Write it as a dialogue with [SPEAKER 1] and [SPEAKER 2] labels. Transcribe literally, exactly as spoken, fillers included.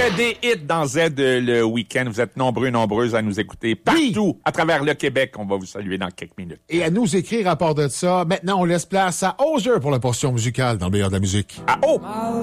[SPEAKER 1] que des hits dans Z euh, le week-end. Vous êtes nombreux, nombreuses à nous écouter partout
[SPEAKER 2] Oui.
[SPEAKER 1] à travers le Québec. On va vous saluer dans quelques minutes.
[SPEAKER 2] Et à nous écrire à part de ça. Maintenant, on laisse place à Hozier pour la portion musicale dans le meilleur de la musique.
[SPEAKER 1] Ah, oh!